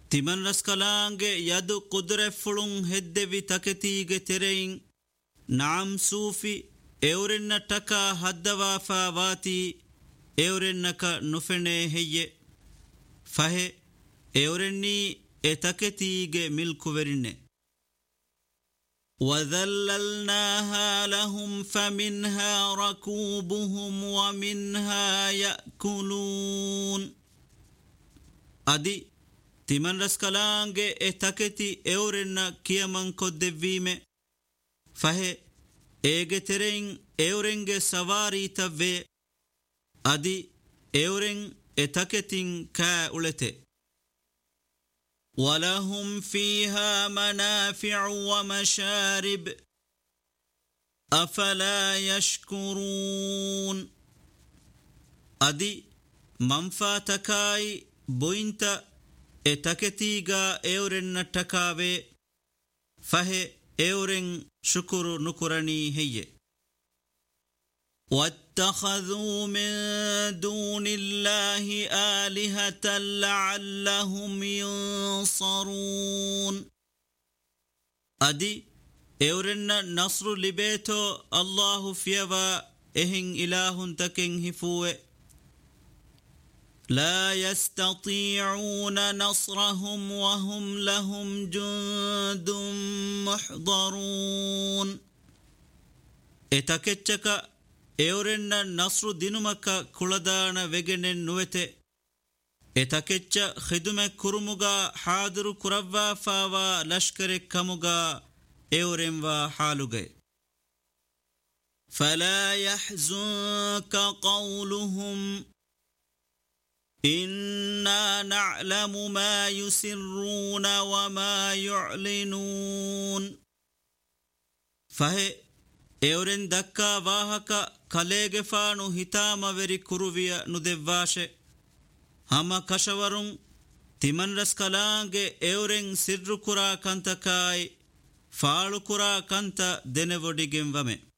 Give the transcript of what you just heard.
ತಿಮನ್ ರಸ್ಕಲಾಂಗೆ ಯದು ಕುದುರೆಫುಳುಂ ಹೆದ್ದೆವಿ ತಕೆತೀಗೆ ತೆರೆಯಿಂ ನಾಂ ಸೂಫಿ ಎವರೆನ್ನ ಟಕ ಹದ್ದವಾಫಾ ವಾತಿ ಎವರೆನ್ನಕ ನುಫೆಣೆ ಹೆಯ್ಯೆ ಫಹೆ ಎವರೆನ್ನೀ ಎ ತಕೆತೀಗೆ ಮಿಲ್ಕುವೆರಿನ್ನೆ وَذَلَّلْنَاهَا لَهُمْ فَمِنْهَا رَكُوبُهُمْ وَمِنْهَا يَأْكُلُونَ ಅದಿ ತಿಮನ್ ರಸ್ಕಲಾಂಗೆ ಎ ತಕೆತಿ ಎವರೆನ್ನ ಕಿಯಮಂ ಕೊದ್ದೆವ್ವೀಮೆ ಫಹೆ ಏಗೆ ತೆರೆಯಿಂ ಎವರೆಂಗೆ ಸವಾರೀತವ್ವೆ ಅದಿ ಎವರೆಂ ಎ ತಕೆತಿಂ ಕಾ ಉಳೆತೆ وَلَهُمْ فِيهَا مَنَافِعُ وَمَشَارِبُ أَفَلَا يَشْكُرُونَ ಅದಿ ಮಂಫಾತಕಾಯಿ ಬೊಯಿಂತ ಎ ತಕೆತೀಗಾ ಎವರೆನ್ನ ಟಕಾವೆ ಫಹೆ ಎವರೆಂ ಶುಕುರು ನುಕುರಣಿ ಹೆಯ್ಯೆ وَاتَّخَذُوا مِن دُونِ اللَّهِ آلِهَةً لَعَلَّهُمْ يُنصَرُونَ ಅದಿ ಎವರೆನ್ನ ನಸ್ರು ಲಿಬೇತೋ ಅಲ್ಲಾಹು ಫಿಯವಾ ಎಹಿಂ ಇಲಾಹುನ್ ತಕೆಂ ಹಿಫುವೆ لا يستطيعون نصرهم وهم لهم جند محضرون اتكتشك ಎವರೆನ್ನ ನಸ್ರು ದಿನುಮಕ ಕುಳದಾಣ ವೆಗೆನೆನ್ ನುವೆತೆ ಎತಕೆಚ್ಚ ಖಿದುಮೆ ಕುರುಮುಗ ಹಾದಿರು ಕುರವ್ವಾ ಫಾವಾ ಲಷ್ಕರೆ ಕಮುಗ ಎವರೆಂವಾ ಹಾಲುಗೆ فلا يحزنك قولهم إنا نعلم ما يسرون وما يعلنون فهي ಎವರೆನ್ ದಕ್ಕಾ ವಾಹಕ ಕಲೇಗೆಫಾನು ಹಿತಾಮವೆರಿ ಕುರುವಿಯ ನುದೆವ್ವಾಶೆ ಹಮ ಕಶವರುಂ ತಿಮನ್ ರಸ್ಕಲಾಂಗೆ ಎವರೆನ್ ಸಿರ್ರು ಕುರಾ ಕಂತಕಾಯಿ ಫಾಳು ಕುರಾ ಕಂತ ದೆನೆವೊಡಿಗೆಂವಮೆ